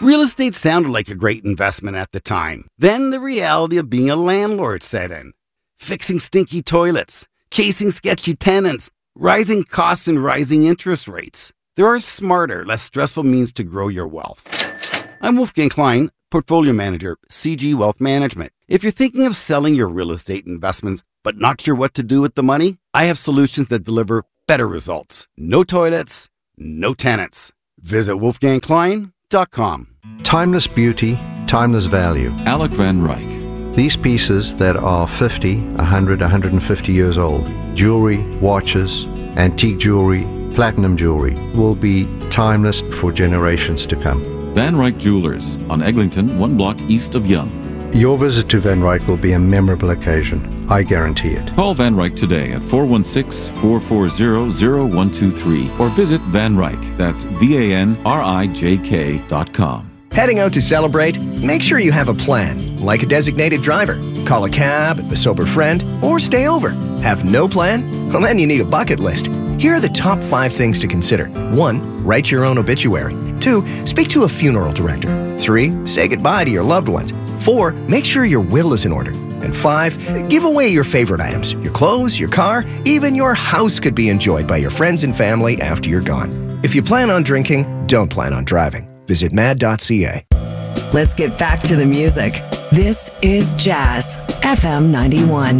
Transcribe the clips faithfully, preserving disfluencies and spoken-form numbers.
Real estate sounded like a great investment at the time. Then the reality of being a landlord set in. Fixing stinky toilets, chasing sketchy tenants, rising costs and rising interest rates. There are smarter, less stressful means to grow your wealth. I'm Wolfgang Klein, Portfolio Manager, C G Wealth Management. If you're thinking of selling your real estate investments but not sure what to do with the money, I have solutions that deliver better results. No toilets, no tenants. Visit wolfgang klein dot com. Timeless beauty, timeless value. Alec Van Ryk. These pieces that are fifty, one hundred, one hundred fifty years old, jewelry, watches, antique jewelry, platinum jewelry, will be timeless for generations to come. Van Ryk Jewelers on Eglinton, one block east of Yonge. Your visit to Van Ryk will be a memorable occasion. I guarantee it. Call Van Ryk today at four one six, four four zero, zero one two three or visit Van Ryk, that's V A N R I J K dot com. Heading out to celebrate? Make sure you have a plan, like a designated driver. Call a cab, a sober friend, or stay over. Have no plan? Well, then you need a bucket list. Here are the top five things to consider. One, write your own obituary. Two, speak to a funeral director. Three, say goodbye to your loved ones. Four, make sure your will is in order. And five, give away your favorite items. Your clothes, your car, even your house could be enjoyed by your friends and family after you're gone. If you plan on drinking, don't plan on driving. Visit mad dot c a. Let's get back to the music. This is Jazz F M ninety-one.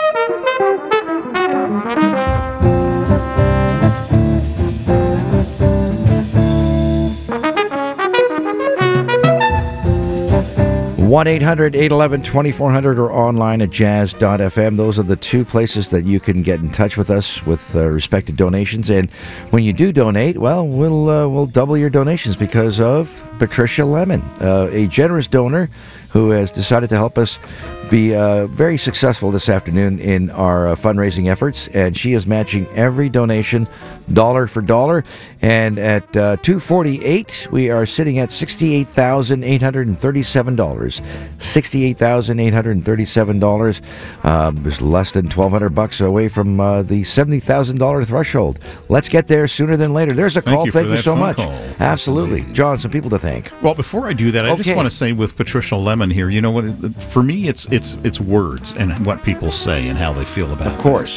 one eight hundred, eight one one, two four zero zero or online at jazz dot f m. Those are the two places that you can get in touch with us with uh, respect to donations. And when you do donate, well, we'll uh, we'll double your donations because of Patricia Lemon, uh, a generous donor who has decided to help us be uh, very successful this afternoon in our uh, fundraising efforts, and she is matching every donation dollar for dollar. And at uh, two forty-eight, we are sitting at sixty-eight thousand eight hundred thirty-seven dollars. sixty-eight thousand eight hundred thirty-seven dollars. Um, just less than twelve hundred bucks away from uh, the seventy thousand dollars threshold. Let's get there sooner than later. There's a Thank call. you Thank for you that so phone much. call. Absolutely. Absolutely. John, some people to thank. Well, before I do that, I Okay. just want to say with Patricia Lemon here, you know what? For me, it's it's it's words and what people say and how they feel about it. Of course.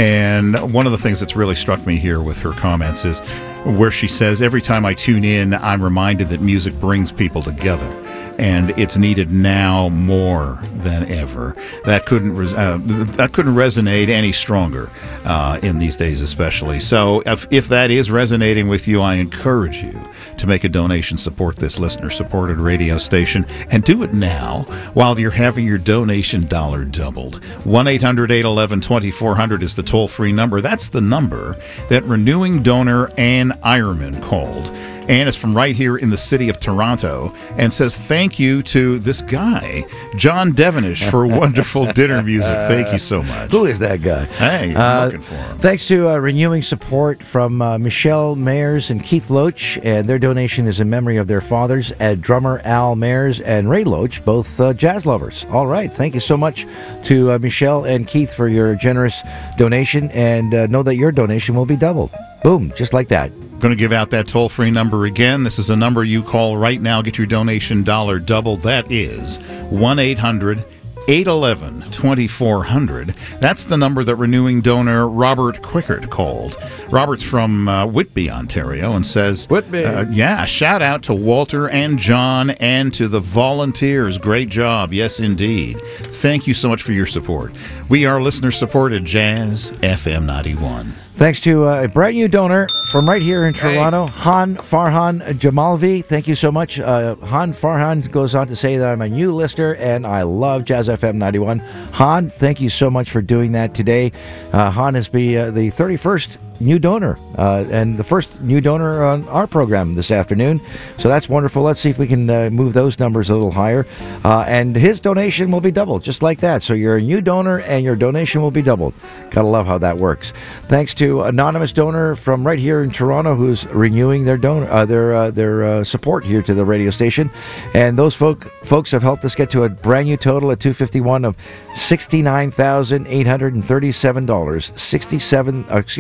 And one of the things that's really struck me here with her comments is where she says, every time I tune in, I'm reminded that music brings people together. And it's needed now more than ever. That couldn't res- uh, that couldn't resonate any stronger uh, in these days, especially. So, if if that is resonating with you, I encourage you to make a donation, support this listener-supported radio station, and do it now while you're having your donation dollar doubled. one eight hundred, eight one one, two four zero zero is the toll-free number. That's the number that renewing donor Ann Ironman called. Ann is from right here in the city of Toronto and says thank you to this guy, John Devenish, for wonderful dinner music. Thank you so much. Who is that guy? Hey, I'm Uh, looking for him. Thanks to uh, renewing support from uh, Michelle Mayers and Keith Loach, and their donation is in memory of their fathers, uh, drummer Al Mayers and Ray Loach, both uh, jazz lovers. All right, thank you so much to uh, Michelle and Keith for your generous donation, and uh, know that your donation will be doubled. Boom, just like that. Going to give out that toll-free number again. This is a number you call right now. Get your donation dollar doubled. That is one eight hundred, eight one one, two four zero zero. That's the number that renewing donor Robert Quickert called. Robert's from uh, Whitby, Ontario, and says, Whitby. Uh, yeah, shout out to Walter and John and to the volunteers. Great job. Yes, indeed. Thank you so much for your support. We are listener-supported Jazz F M ninety-one. Thanks to uh, a brand new donor from right here in Toronto, Han Farhan Jamalvi. Thank you so much. Uh, Han Farhan goes on to say that I'm a new listener and I love Jazz F M ninety-one. Han, thank you so much for doing that today. Uh, Han is the, uh, the thirty-first new donor uh, and the first new donor on our program this afternoon. So that's wonderful. Let's see if we can uh, move those numbers a little higher. Uh, and his donation will be doubled, just like that. So you're a new donor and your donation will be doubled. Gotta love how that works. Thanks to anonymous donor from right here in Toronto who's renewing their donor, uh, their uh, their uh, support here to the radio station. And those folk folks have helped us get to a brand new total at two fifty-one of sixty-nine thousand eight hundred thirty-seven dollars. sixty-seven, uh, excuse me,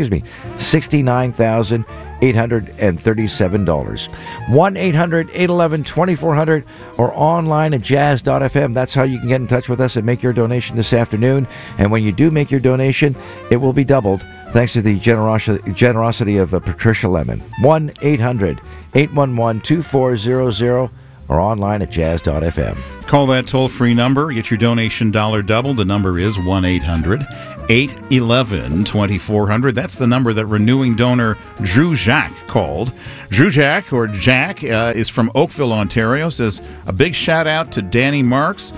sixty-nine thousand eight hundred thirty-seven dollars. one eight hundred eight one one twenty-four hundred or online at jazz dot f m. That's how you can get in touch with us and make your donation this afternoon. And when you do make your donation, it will be doubled thanks to the generosity, generosity of uh, Patricia Lemon. one eight hundred eight one one two four zero zero or online at jazz dot f m. Call that toll-free number. Get your donation dollar doubled. The number is one eight hundred eight one one twenty-four hundred. That's the number that renewing donor Drew Jack called. Drew Jack, or Jack, uh, is from Oakville, Ontario. Says a big shout-out to Danny Marks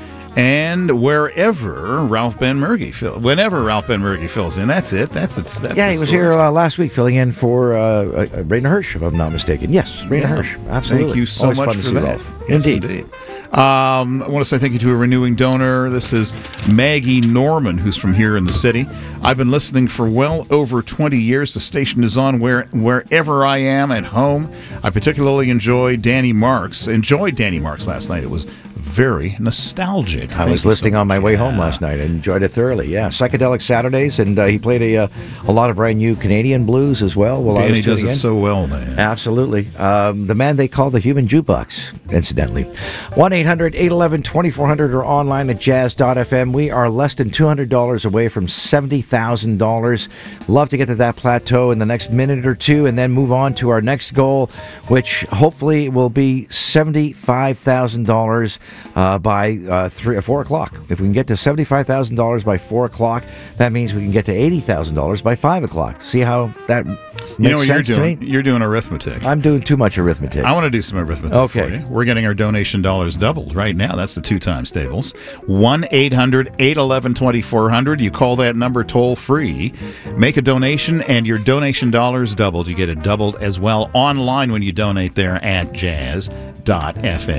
and wherever Ralph Benmergui fills, whenever Ralph Benmergui fills in. That's it. That's it. That's yeah, he was story. here uh, last week filling in for uh, uh, Raina Hirsch, if I'm not mistaken. Yes, Raina Yeah. Hirsch. Absolutely. Thank you so Always much fun to for see that. Ralph. Yes, Indeed. indeed. Um, I want to say thank you to a renewing donor. This is Maggie Norman, who's from here in the city. I've been listening for well over twenty years. The station is on where wherever I am at home. I particularly enjoy Danny Marks. Enjoyed Danny Marks last night. It was very nostalgic. I Thank was you listening so on my much. way Yeah. home last night. I enjoyed it thoroughly. Yeah, Psychedelic Saturdays, and uh, he played a uh, a lot of brand new Canadian blues as well. While I Danny was does tuning it in. so well, man. Absolutely. Um, the man they call the human jukebox, incidentally. one eight hundred eight one one twenty-four hundred or online at jazz dot f m. We are less than two hundred dollars away from seventy thousand dollars. Love to get to that plateau in the next minute or two and then move on to our next goal, which hopefully will be seventy-five thousand dollars uh, by uh, three or four o'clock. If we can get to seventy-five thousand dollars by four o'clock, that means we can get to eighty thousand dollars by five o'clock. See how that makes You know what you're sense to doing? me? You're doing arithmetic. I'm doing too much arithmetic. I want to do some arithmetic Okay. for you. We're getting our donation dollars doubled right now. That's the two times tables. one eight hundred eight one one twenty-four hundred. You call that number toll free. Make a donation, and your donation dollars doubled. You get it doubled as well online when you donate there at jazz dot f m.